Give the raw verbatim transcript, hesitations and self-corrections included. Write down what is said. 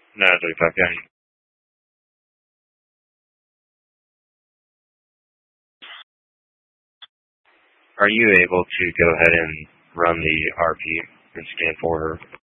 Natalie Pacani. Are you able to go ahead and run the R P and scan for her?